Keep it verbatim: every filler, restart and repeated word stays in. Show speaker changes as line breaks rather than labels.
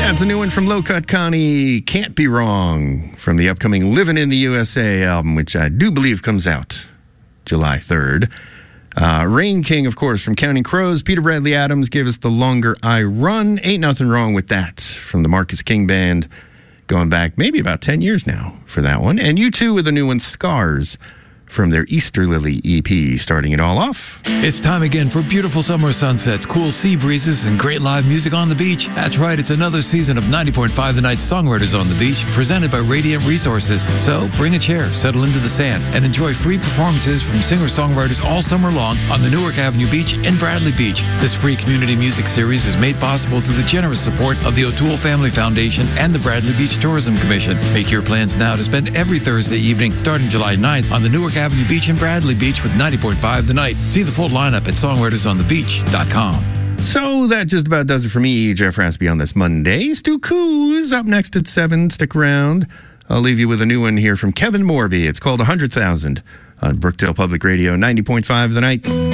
That's a new one from Low Cut Connie, Can't Be Wrong, from the upcoming Livin' in the U S A album, which I do believe comes out July third. Uh, Rain King, of course, from Counting Crows. Peter Bradley Adams gave us The Longer I Run. Ain't nothing wrong with that, from the Marcus King Band, going back maybe about ten years now for that one. And U two with a new one, Scars, from their Easter Lily E P, starting it all off.
It's time again for beautiful summer sunsets, cool sea breezes, and great live music on the beach. That's right, it's another season of ninety point five The Night Songwriters on the Beach, presented by Radiant Resources. So bring a chair, settle into the sand, and enjoy free performances from singer-songwriters all summer long on the Newark Avenue Beach and Bradley Beach. This free community music series is made possible through the generous support of the O'Toole Family Foundation and the Bradley Beach Tourism Commission. Make your plans now to spend every Thursday evening, starting July ninth, on the Newark Avenue Beach and Bradley Beach with ninety point five The Night. See the full lineup at songwriters on the beach dot com.
So that just about does it for me, Jeff Raspy, on this Monday. Stu Coos up next at seven. Stick around. I'll leave you with a new one here from Kevin Morby. It's called one hundred thousand on Brookdale Public Radio, ninety point five The Night.